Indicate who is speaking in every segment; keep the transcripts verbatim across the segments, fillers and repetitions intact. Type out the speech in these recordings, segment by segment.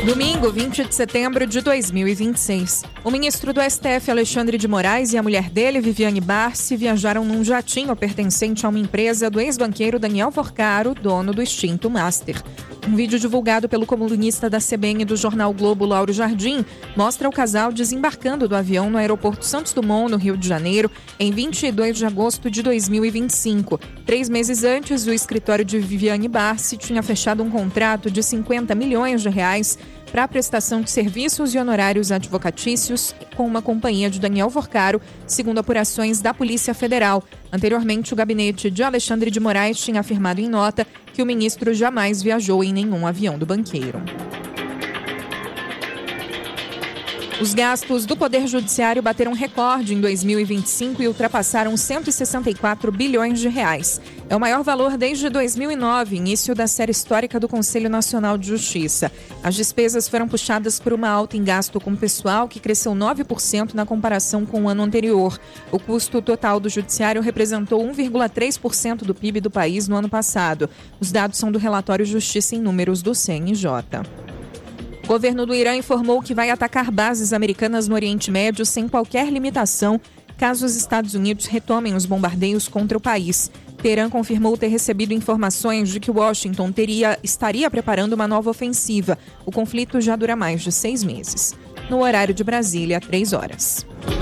Speaker 1: Domingo, vinte de setembro de dois mil e vinte e seis. O ministro do S T F, Alexandre de Moraes, e a mulher dele, Viviane Barsi, viajaram num jatinho pertencente a uma empresa do ex-banqueiro Daniel Forcaro, dono do extinto Master. Um vídeo divulgado pelo colunista da C B N do jornal Globo, Lauro Jardim, mostra o casal desembarcando do avião no aeroporto Santos Dumont, no Rio de Janeiro, em vinte e dois de agosto de dois mil e vinte e cinco. Três meses antes, o escritório de Viviane Barsi tinha fechado um contrato de cinquenta milhões de reais para a prestação de serviços e honorários advocatícios com uma companhia de Daniel Forcaro, segundo apurações da Polícia Federal. Anteriormente, o gabinete de Alexandre de Moraes tinha afirmado em nota que o ministro jamais viajou em nenhum avião do banqueiro. Os gastos do Poder Judiciário bateram recorde em dois mil e vinte e cinco e ultrapassaram cento e sessenta e quatro bilhões de reais. É o maior valor desde dois mil e nove, início da série histórica do Conselho Nacional de Justiça. As despesas foram puxadas por uma alta em gasto com pessoal, que cresceu nove por cento na comparação com o ano anterior. O custo total do Judiciário representou um vírgula três por cento do P I B do país no ano passado. Os dados são do relatório Justiça em Números do C N J. O governo do Irã informou que vai atacar bases americanas no Oriente Médio sem qualquer limitação, caso os Estados Unidos retomem os bombardeios contra o país. Teherã confirmou ter recebido informações de que Washington teria, estaria preparando uma nova ofensiva. O conflito já dura mais de seis meses. No horário de Brasília, três horas.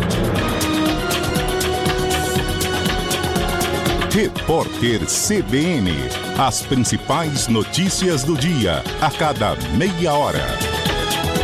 Speaker 2: Repórter C B N. As principais notícias do dia, a cada meia hora.